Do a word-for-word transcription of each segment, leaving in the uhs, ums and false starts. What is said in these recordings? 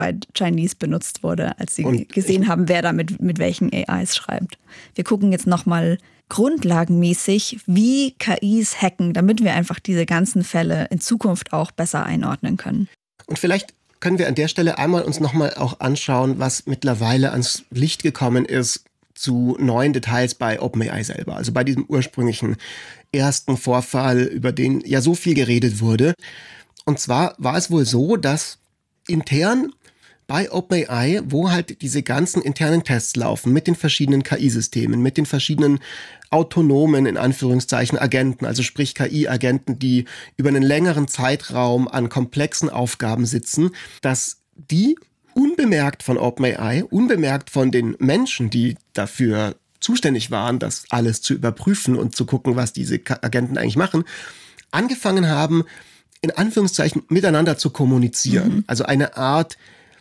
bei Chinese benutzt wurde, als sie Und gesehen haben, wer da mit, mit welchen A Is schreibt. Wir gucken jetzt nochmal grundlagenmäßig, wie K Is hacken, damit wir einfach diese ganzen Fälle in Zukunft auch besser einordnen können. Und vielleicht können wir an der Stelle einmal uns nochmal auch anschauen, was mittlerweile ans Licht gekommen ist zu neuen Details bei OpenAI selber. Also bei diesem ursprünglichen ersten Vorfall, über den ja so viel geredet wurde. Und zwar war es wohl so, dass intern bei OpenAI, wo halt diese ganzen internen Tests laufen, mit den verschiedenen K I-Systemen, mit den verschiedenen autonomen, in Anführungszeichen, Agenten, also sprich K I-Agenten, die über einen längeren Zeitraum an komplexen Aufgaben sitzen, dass die unbemerkt von OpenAI, unbemerkt von den Menschen, die dafür zuständig waren, das alles zu überprüfen und zu gucken, was diese Agenten eigentlich machen, angefangen haben, in Anführungszeichen miteinander zu kommunizieren. Mhm. Also eine Art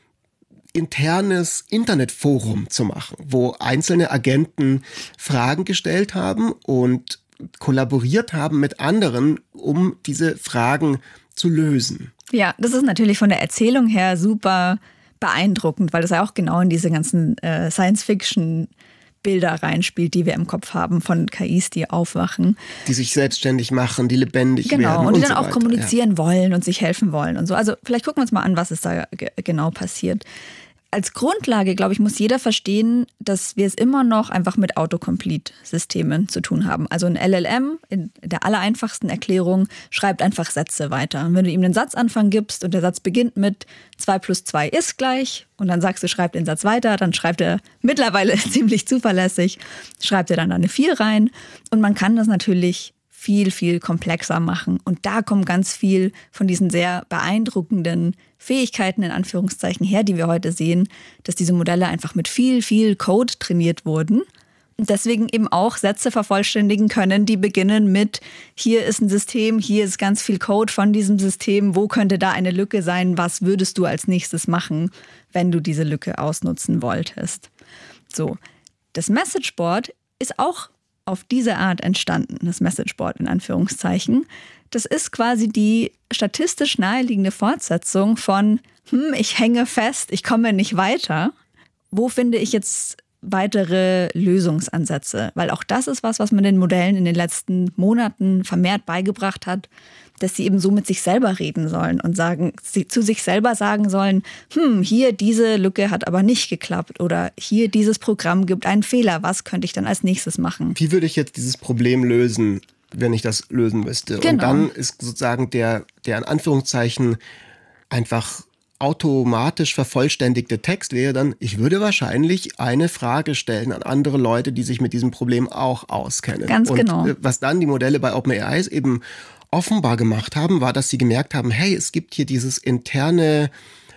internes Internetforum zu machen, wo einzelne Agenten Fragen gestellt haben und kollaboriert haben mit anderen, um diese Fragen zu lösen. Ja, das ist natürlich von der Erzählung her super beeindruckend, weil das ja auch genau in diese ganzen äh, Science-Fiction Bilder reinspielt, die wir im Kopf haben von K Is, die aufwachen. Die sich selbstständig machen, die lebendig genau, werden. Genau, und die dann so auch weiter. kommunizieren ja. wollen und sich helfen wollen und so. Also vielleicht gucken wir uns mal an, was ist da g- genau passiert. Als Grundlage, glaube ich, muss jeder verstehen, dass wir es immer noch einfach mit Autocomplete-Systemen zu tun haben. Also ein L L M, in der allereinfachsten Erklärung, schreibt einfach Sätze weiter. Und wenn du ihm einen Satzanfang gibst und der Satz beginnt mit zwei plus zwei ist gleich und dann sagst du, schreib den Satz weiter, dann schreibt er mittlerweile ziemlich zuverlässig, schreibt er dann eine vier rein. Und man kann das natürlich viel, viel komplexer machen. Und da kommt ganz viel von diesen sehr beeindruckenden Fähigkeiten in Anführungszeichen her, die wir heute sehen, dass diese Modelle einfach mit viel, viel Code trainiert wurden und deswegen eben auch Sätze vervollständigen können, die beginnen mit, hier ist ein System, hier ist ganz viel Code von diesem System, wo könnte da eine Lücke sein, was würdest du als nächstes machen, wenn du diese Lücke ausnutzen wolltest. So, das Messageboard ist auch auf diese Art entstanden, das Messageboard in Anführungszeichen. Das ist quasi die statistisch naheliegende Fortsetzung von, hm, ich hänge fest, ich komme nicht weiter. Wo finde ich jetzt weitere Lösungsansätze? Weil auch das ist was, was man den Modellen in den letzten Monaten vermehrt beigebracht hat, dass sie eben so mit sich selber reden sollen und sagen, sie zu sich selber sagen sollen, hm, hier diese Lücke hat aber nicht geklappt oder hier dieses Programm gibt einen Fehler, was könnte ich dann als nächstes machen? Wie würde ich jetzt dieses Problem lösen, wenn ich das lösen müsste? Genau. Und dann ist sozusagen der, der in Anführungszeichen einfach automatisch vervollständigte Text wäre dann, ich würde wahrscheinlich eine Frage stellen an andere Leute, die sich mit diesem Problem auch auskennen. Ganz und genau. Was dann die Modelle bei OpenAI eben offenbar gemacht haben, war, dass sie gemerkt haben, hey, es gibt hier dieses interne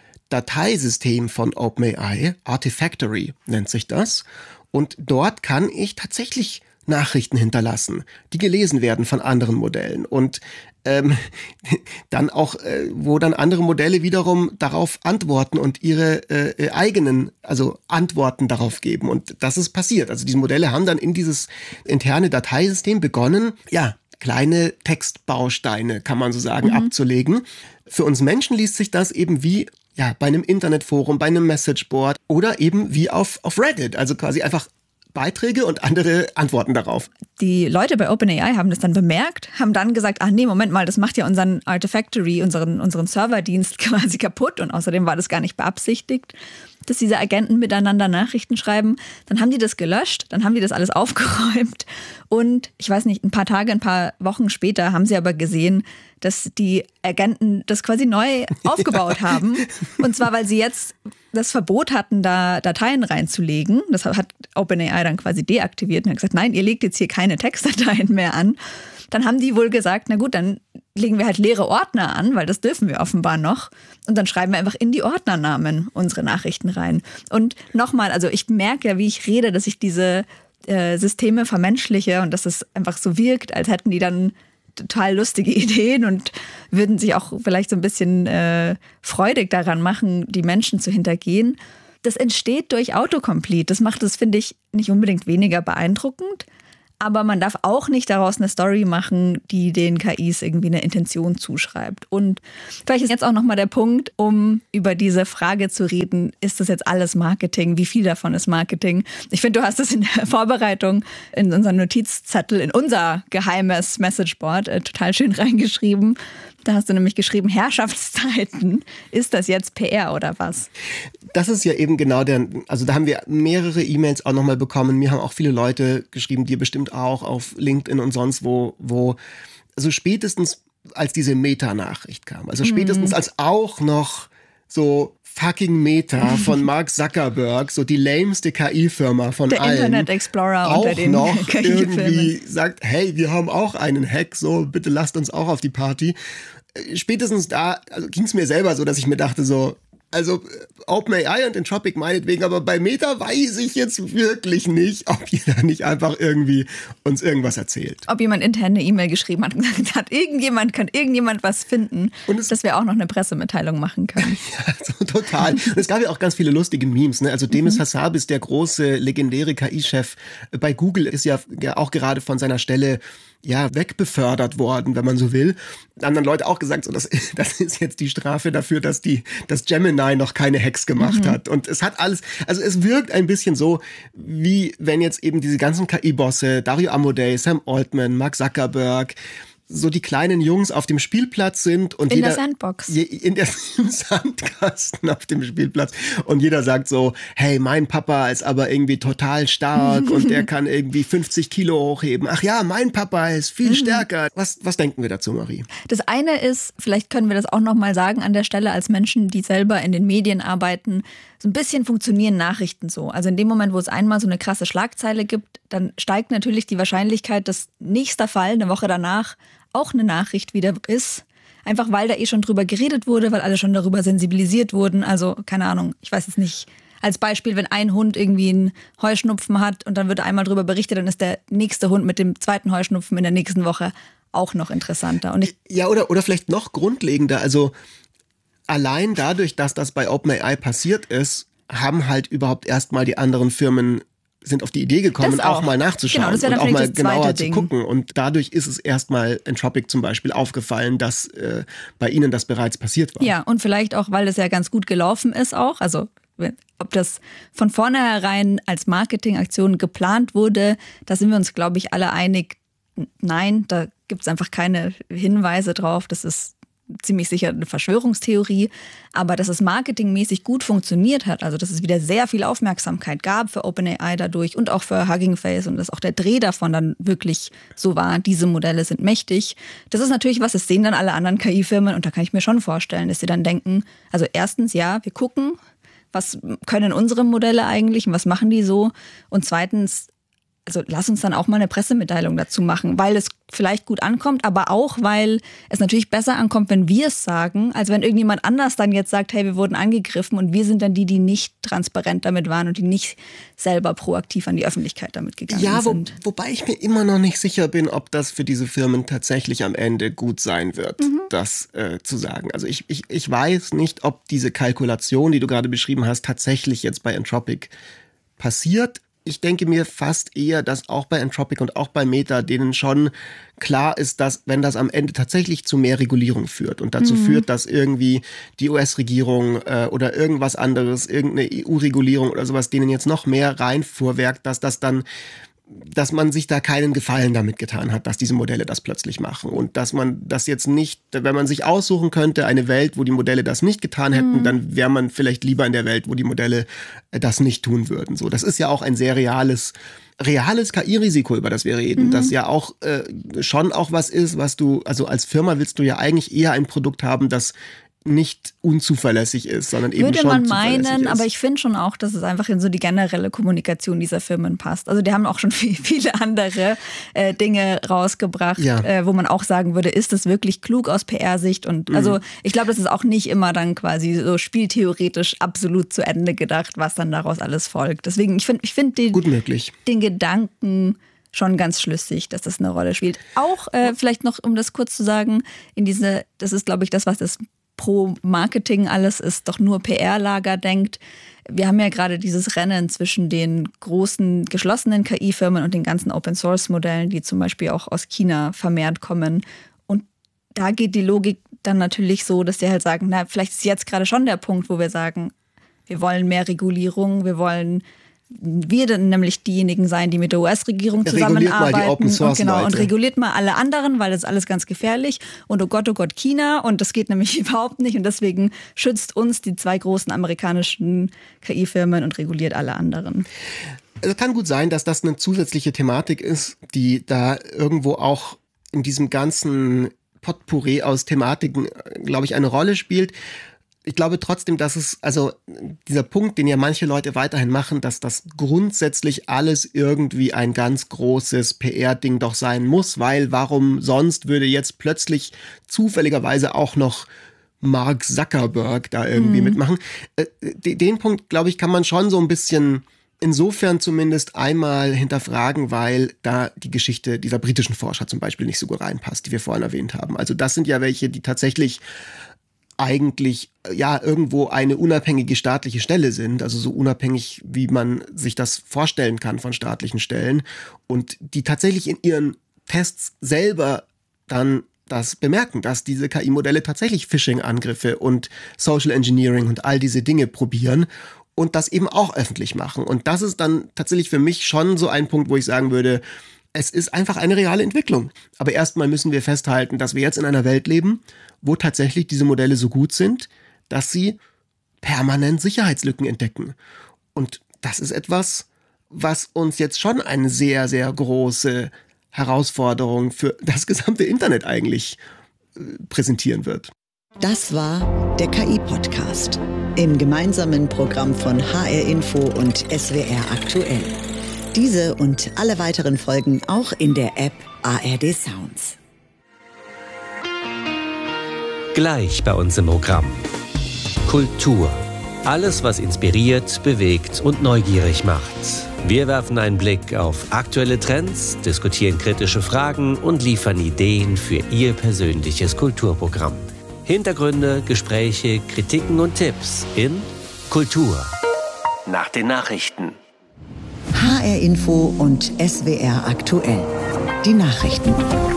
Dateisystem von OpenAI, Artifactory nennt sich das. Und dort kann ich tatsächlich Nachrichten hinterlassen, die gelesen werden von anderen Modellen. Und ähm, dann auch, äh, wo dann andere Modelle wiederum darauf antworten und ihre äh, eigenen, also Antworten darauf geben. Und das ist passiert. Also diese Modelle haben dann in dieses interne Dateisystem begonnen, ja, kleine Textbausteine, kann man so sagen, mhm. abzulegen. Für uns Menschen liest sich das eben wie ja, bei einem Internetforum, bei einem Messageboard oder eben wie auf, auf Reddit. Also quasi einfach Beiträge und andere Antworten darauf. Die Leute bei OpenAI haben das dann bemerkt, haben dann gesagt, ach nee, Moment mal, das macht ja unseren Artifactory, unseren, unseren Serverdienst quasi kaputt und außerdem war das gar nicht beabsichtigt, dass diese Agenten miteinander Nachrichten schreiben. Dann haben die das gelöscht, dann haben die das alles aufgeräumt und ich weiß nicht, ein paar Tage, ein paar Wochen später haben sie aber gesehen, dass die Agenten das quasi neu aufgebaut ja. haben. Und zwar, weil sie jetzt das Verbot hatten, da Dateien reinzulegen. Das hat OpenAI dann quasi deaktiviert und hat gesagt, nein, ihr legt jetzt hier keine Textdateien mehr an. Dann haben die wohl gesagt, na gut, dann legen wir halt leere Ordner an, weil das dürfen wir offenbar noch. Und dann schreiben wir einfach in die Ordnernamen unsere Nachrichten rein. Und nochmal, also ich merke ja, wie ich rede, dass ich diese äh, Systeme vermenschliche und dass es einfach so wirkt, als hätten die dann total lustige Ideen und würden sich auch vielleicht so ein bisschen äh, freudig daran machen, die Menschen zu hintergehen. Das entsteht durch Autocomplete. Das macht es, finde ich, nicht unbedingt weniger beeindruckend. Aber man darf auch nicht daraus eine Story machen, die den K Is irgendwie eine Intention zuschreibt. Und vielleicht ist jetzt auch nochmal der Punkt, um über diese Frage zu reden, ist das jetzt alles Marketing? Wie viel davon ist Marketing? Ich finde, du hast es in der Vorbereitung in unseren Notizzettel, in unser geheimes Messageboard äh, total schön reingeschrieben. Da hast du nämlich geschrieben, Herrschaftszeiten, ist das jetzt P R oder was? Das ist ja eben genau der, also da haben wir mehrere E-Mails auch nochmal bekommen. Mir haben auch viele Leute geschrieben, dir bestimmt auch auf LinkedIn und sonst wo, wo, also spätestens als diese Meta-Nachricht kam, also spätestens mhm. als auch noch so fucking Meta von Mark Zuckerberg, so die lameste K I-Firma von der allen. Der Internet Explorer auch unter den noch K I-Firmen. Irgendwie sagt, hey, wir haben auch einen Hack, so bitte lasst uns auch auf die Party. Spätestens da also ging es mir selber so, dass ich mir dachte so, also OpenAI und Anthropic meinetwegen, aber bei Meta weiß ich jetzt wirklich nicht, ob ihr da nicht einfach irgendwie uns irgendwas erzählt. Ob jemand intern eine E-Mail geschrieben hat und gesagt hat, irgendjemand kann irgendjemand was finden, und es, dass wir auch noch eine Pressemitteilung machen können. Ja, so total. Und es gab ja auch ganz viele lustige Memes. Ne? Also Demis mhm. Hassabis, der große, legendäre K I-Chef bei Google, ist ja, ja auch gerade von seiner Stelle ja, wegbefördert worden, wenn man so will. Anderen Leute auch gesagt, so, das, das ist jetzt die Strafe dafür, dass die, dass Gemini noch keine Hacks gemacht mhm. hat. Und es hat alles, also es wirkt ein bisschen so, wie wenn jetzt eben diese ganzen K I-Bosse, Dario Amodei, Sam Altman, Mark Zuckerberg, so die kleinen Jungs auf dem Spielplatz sind und in jeder der Sandbox. Je, in der im Sandkasten auf dem Spielplatz und jeder sagt so, hey, mein Papa ist aber irgendwie total stark und der kann irgendwie fünfzig Kilo hochheben. Ach ja, mein Papa ist viel stärker. Was, was denken wir dazu, Marie? Das eine ist, vielleicht können wir das auch noch mal sagen an der Stelle als Menschen, die selber in den Medien arbeiten, so ein bisschen funktionieren Nachrichten so. Also in dem Moment, wo es einmal so eine krasse Schlagzeile gibt, dann steigt natürlich die Wahrscheinlichkeit, dass nächster Fall, eine Woche danach, auch eine Nachricht wieder ist. Einfach weil da eh schon drüber geredet wurde, weil alle schon darüber sensibilisiert wurden. Also keine Ahnung, ich weiß jetzt nicht. Als Beispiel, wenn ein Hund irgendwie einen Heuschnupfen hat und dann wird einmal drüber berichtet, dann ist der nächste Hund mit dem zweiten Heuschnupfen in der nächsten Woche auch noch interessanter. Und ich ja, oder, oder vielleicht noch grundlegender. Also allein dadurch, dass das bei OpenAI passiert ist, haben halt überhaupt erstmal die anderen Firmen sind auf die Idee gekommen, auch. auch mal nachzuschauen genau, das und auch mal genauer zu gucken. Und dadurch ist es erstmal Anthropic zum Beispiel aufgefallen, dass äh, bei ihnen das bereits passiert war. Ja, und vielleicht auch, weil es ja ganz gut gelaufen ist auch. Also ob das von vornherein als Marketingaktion geplant wurde, da sind wir uns, glaube ich, alle einig. Nein, da gibt es einfach keine Hinweise drauf. Das ist ziemlich sicher eine Verschwörungstheorie, aber dass es marketingmäßig gut funktioniert hat, also dass es wieder sehr viel Aufmerksamkeit gab für OpenAI dadurch und auch für Hugging Face und dass auch der Dreh davon dann wirklich so war, diese Modelle sind mächtig. Das ist natürlich was, das sehen dann alle anderen K I-Firmen und da kann ich mir schon vorstellen, dass sie dann denken, also erstens, ja, wir gucken, was können unsere Modelle eigentlich und was machen die so und zweitens, also lass uns dann auch mal eine Pressemitteilung dazu machen, weil es vielleicht gut ankommt, aber auch, weil es natürlich besser ankommt, wenn wir es sagen, als wenn irgendjemand anders dann jetzt sagt, hey, wir wurden angegriffen und wir sind dann die, die nicht transparent damit waren und die nicht selber proaktiv an die Öffentlichkeit damit gegangen ja, wo, sind. Wobei ich mir immer noch nicht sicher bin, ob das für diese Firmen tatsächlich am Ende gut sein wird, mhm. das äh, zu sagen. Also ich, ich, ich weiß nicht, ob diese Kalkulation, die du gerade beschrieben hast, tatsächlich jetzt bei Anthropic passiert. Ich denke mir fast eher, dass auch bei Anthropic und auch bei Meta denen schon klar ist, dass wenn das am Ende tatsächlich zu mehr Regulierung führt und dazu mhm. führt, dass irgendwie die U S-Regierung äh, oder irgendwas anderes, irgendeine E U-Regulierung oder sowas denen jetzt noch mehr reinfuhrwerkt, dass das dann dass man sich da keinen Gefallen damit getan hat, dass diese Modelle das plötzlich machen und dass man das jetzt nicht, wenn man sich aussuchen könnte, eine Welt, wo die Modelle das nicht getan hätten, mhm. dann wäre man vielleicht lieber in der Welt, wo die Modelle das nicht tun würden. So, das ist ja auch ein sehr reales, reales K I-Risiko, über das wir reden, mhm. das ja auch äh, schon auch was ist, was du, also als Firma willst du ja eigentlich eher ein Produkt haben, das nicht unzuverlässig ist, sondern eben Würde schon man zuverlässig meinen, ist. Aber ich finde schon auch, dass es einfach in so die generelle Kommunikation dieser Firmen passt. Also die haben auch schon viel, viele andere äh, Dinge rausgebracht, ja. äh, wo man auch sagen würde, ist das wirklich klug aus P R-Sicht? Und mhm. also ich glaube, das ist auch nicht immer dann quasi so spieltheoretisch absolut zu Ende gedacht, was dann daraus alles folgt. Deswegen, ich finde ich find den, den Gedanken schon ganz schlüssig, dass das eine Rolle spielt. Auch äh, vielleicht noch, um das kurz zu sagen, in diese, das ist, glaube ich, das, was das pro Marketing alles ist, doch nur P R-Lager denkt. Wir haben ja gerade dieses Rennen zwischen den großen geschlossenen K I-Firmen und den ganzen Open-Source-Modellen, die zum Beispiel auch aus China vermehrt kommen. Und da geht die Logik dann natürlich so, dass die halt sagen, na, vielleicht ist jetzt gerade schon der Punkt, wo wir sagen, wir wollen mehr Regulierung, wir wollen wir dann nämlich diejenigen sein, die mit der U S-Regierung zusammenarbeiten. Mal die Open Source und, genau, Leute. Und reguliert mal alle anderen, weil das ist alles ganz gefährlich. Und oh Gott, oh Gott, China. Und das geht nämlich überhaupt nicht. Und deswegen schützt uns die zwei großen amerikanischen K I-Firmen und reguliert alle anderen. Es kann gut sein, dass das eine zusätzliche Thematik ist, die da irgendwo auch in diesem ganzen Potpourri aus Thematiken, glaube ich, eine Rolle spielt. Ich glaube trotzdem, dass es, also dieser Punkt, den ja manche Leute weiterhin machen, dass das grundsätzlich alles irgendwie ein ganz großes P R-Ding doch sein muss, weil warum sonst würde jetzt plötzlich zufälligerweise auch noch Mark Zuckerberg da irgendwie mhm. mitmachen. Den Punkt, glaube ich, kann man schon so ein bisschen insofern zumindest einmal hinterfragen, weil da die Geschichte dieser britischen Forscher zum Beispiel nicht so gut reinpasst, die wir vorhin erwähnt haben. Also das sind ja welche, die tatsächlich eigentlich ja irgendwo eine unabhängige staatliche Stelle sind, also so unabhängig, wie man sich das vorstellen kann von staatlichen Stellen und die tatsächlich in ihren Tests selber dann das bemerken, dass diese K I-Modelle tatsächlich Phishing-Angriffe und Social Engineering und all diese Dinge probieren und das eben auch öffentlich machen. Und das ist dann tatsächlich für mich schon so ein Punkt, wo ich sagen würde, es ist einfach eine reale Entwicklung. Aber erstmal müssen wir festhalten, dass wir jetzt in einer Welt leben, wo tatsächlich diese Modelle so gut sind, dass sie permanent Sicherheitslücken entdecken. Und das ist etwas, was uns jetzt schon eine sehr, sehr große Herausforderung für das gesamte Internet eigentlich äh, präsentieren wird. Das war der K I-Podcast im gemeinsamen Programm von H R Info und S W R Aktuell. Diese und alle weiteren Folgen auch in der App A R D Sounds. Gleich bei uns im Programm. Kultur. Alles, was inspiriert, bewegt und neugierig macht. Wir werfen einen Blick auf aktuelle Trends, diskutieren kritische Fragen und liefern Ideen für Ihr persönliches Kulturprogramm. Hintergründe, Gespräche, Kritiken und Tipps in Kultur. Nach den Nachrichten. H R Info und S W R Aktuell. Die Nachrichten.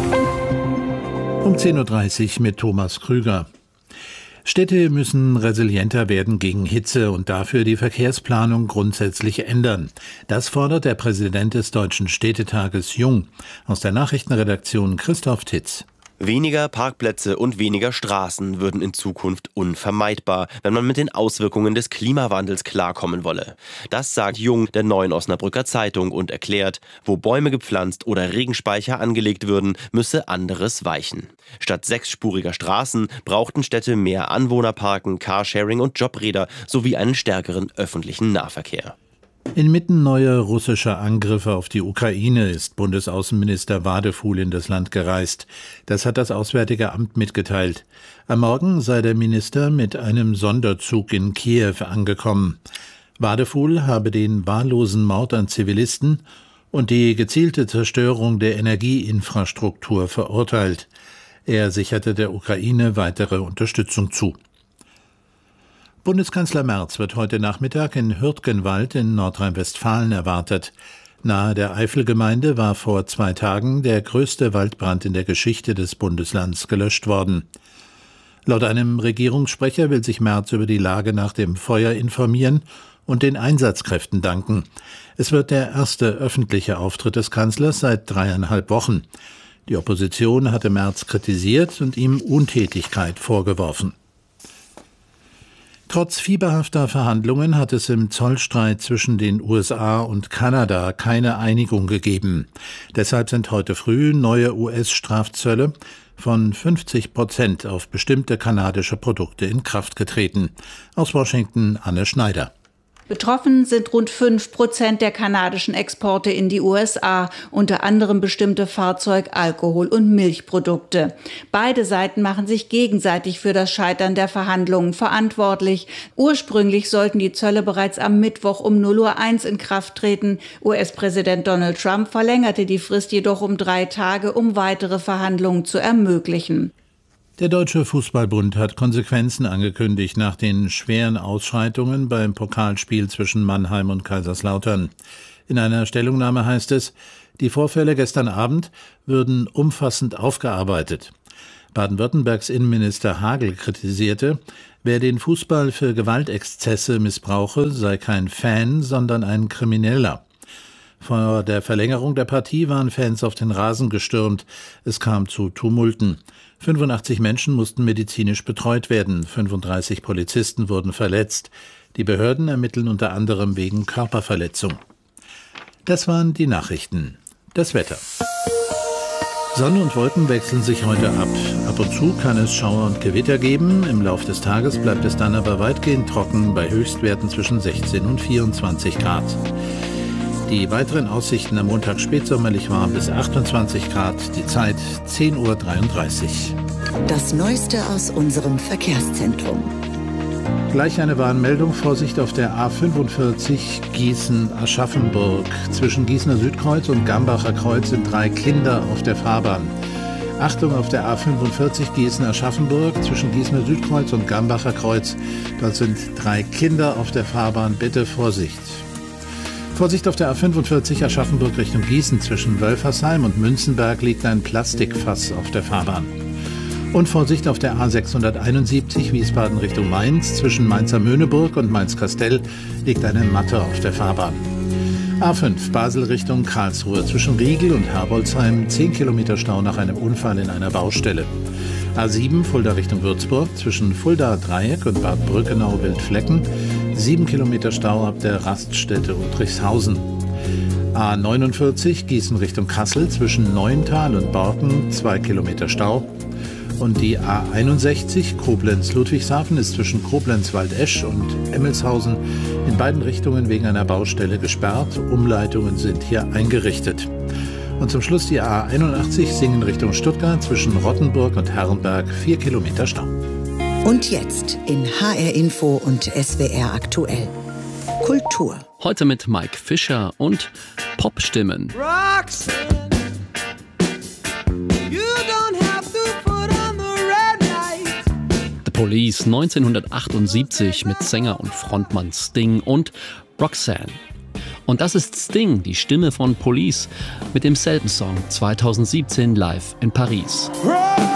Um zehn Uhr dreißig mit Thomas Krüger. Städte müssen resilienter werden gegen Hitze und dafür die Verkehrsplanung grundsätzlich ändern. Das fordert der Präsident des Deutschen Städtetages Jung. Aus der Nachrichtenredaktion Christoph Titz. Weniger Parkplätze und weniger Straßen würden in Zukunft unvermeidbar, wenn man mit den Auswirkungen des Klimawandels klarkommen wolle. Das sagt Jung der Neuen Osnabrücker Zeitung und erklärt, wo Bäume gepflanzt oder Regenspeicher angelegt würden, müsse anderes weichen. Statt sechsspuriger Straßen brauchten Städte mehr Anwohnerparken, Carsharing und Jobräder sowie einen stärkeren öffentlichen Nahverkehr. Inmitten neuer russischer Angriffe auf die Ukraine ist Bundesaußenminister Wadefuhl in das Land gereist. Das hat das Auswärtige Amt mitgeteilt. Am Morgen sei der Minister mit einem Sonderzug in Kiew angekommen. Wadefuhl habe den wahllosen Mord an Zivilisten und die gezielte Zerstörung der Energieinfrastruktur verurteilt. Er sicherte der Ukraine weitere Unterstützung zu. Bundeskanzler Merz wird heute Nachmittag in Hürtgenwald in Nordrhein-Westfalen erwartet. Nahe der Eifelgemeinde war vor zwei Tagen der größte Waldbrand in der Geschichte des Bundeslands gelöscht worden. Laut einem Regierungssprecher will sich Merz über die Lage nach dem Feuer informieren und den Einsatzkräften danken. Es wird der erste öffentliche Auftritt des Kanzlers seit dreieinhalb Wochen. Die Opposition hatte Merz kritisiert und ihm Untätigkeit vorgeworfen. Trotz fieberhafter Verhandlungen hat es im Zollstreit zwischen den U S A und Kanada keine Einigung gegeben. Deshalb sind heute früh neue U S-Strafzölle von fünfzig Prozent auf bestimmte kanadische Produkte in Kraft getreten. Aus Washington Anne Schneider. Betroffen sind rund fünf Prozent der kanadischen Exporte in die U S A, unter anderem bestimmte Fahrzeug-, Alkohol- und Milchprodukte. Beide Seiten machen sich gegenseitig für das Scheitern der Verhandlungen verantwortlich. Ursprünglich sollten die Zölle bereits am Mittwoch um null Uhr eins in Kraft treten. U S-Präsident Donald Trump verlängerte die Frist jedoch um drei Tage, um weitere Verhandlungen zu ermöglichen. Der Deutsche Fußballbund hat Konsequenzen angekündigt nach den schweren Ausschreitungen beim Pokalspiel zwischen Mannheim und Kaiserslautern. In einer Stellungnahme heißt es, die Vorfälle gestern Abend würden umfassend aufgearbeitet. Baden-Württembergs Innenminister Hagel kritisierte, wer den Fußball für Gewaltexzesse missbrauche, sei kein Fan, sondern ein Krimineller. Vor der Verlängerung der Partie waren Fans auf den Rasen gestürmt. Es kam zu Tumulten. fünfundachtzig Menschen mussten medizinisch betreut werden. fünfunddreißig Polizisten wurden verletzt. Die Behörden ermitteln unter anderem wegen Körperverletzung. Das waren die Nachrichten. Das Wetter. Sonne und Wolken wechseln sich heute ab. Ab und zu kann es Schauer und Gewitter geben. Im Laufe des Tages bleibt es dann aber weitgehend trocken bei Höchstwerten zwischen sechzehn und vierundzwanzig Grad. Die weiteren Aussichten am Montag spätsommerlich warm bis achtundzwanzig Grad. Die Zeit zehn Uhr dreiunddreißig. Das Neueste aus unserem Verkehrszentrum. Gleich eine Warnmeldung. Vorsicht auf der A fünfundvierzig Gießen-Aschaffenburg. Zwischen Gießener Südkreuz und Gambacher Kreuz sind drei Kinder auf der Fahrbahn. Achtung auf der A fünfundvierzig Gießen-Aschaffenburg. Zwischen Gießener Südkreuz und Gambacher Kreuz. Dort sind drei Kinder auf der Fahrbahn. Bitte Vorsicht. Vorsicht auf der A fünfundvierzig Aschaffenburg Richtung Gießen. Zwischen Wölfersheim und Münzenberg liegt ein Plastikfass auf der Fahrbahn. Und Vorsicht auf der A sechshunderteinundsiebzig Wiesbaden Richtung Mainz. Zwischen Mainzer-Möhneburg und Mainz-Kastell liegt eine Matte auf der Fahrbahn. A fünf Basel Richtung Karlsruhe. Zwischen Riegel und Herbolzheim zehn Kilometer Stau nach einem Unfall in einer Baustelle. A sieben Fulda Richtung Würzburg. Zwischen Fulda Dreieck und Bad Brückenau-Wildflecken sieben Kilometer Stau ab der Raststätte Udrichshausen. A neunundvierzig Gießen Richtung Kassel. Zwischen Neuental und Borken zwei Kilometer Stau. Und die A einundsechzig Koblenz-Ludwigshafen ist zwischen Koblenz-Waldesch und Emmelshausen in beiden Richtungen wegen einer Baustelle gesperrt. Umleitungen sind hier eingerichtet. Und zum Schluss die A einundachtzig Singen Richtung Stuttgart zwischen Rottenburg und Herrenberg vier Kilometer Stau. Und jetzt in H R Info und S W R aktuell. Kultur. Heute mit Mike Fischer und Popstimmen. Roxanne, you don't have to put on the red light. The Police neunzehnhundertachtundsiebzig mit Sänger und Frontmann Sting und Roxanne. Und das ist Sting, die Stimme von Police, mit demselben Song zweitausendsiebzehn live in Paris.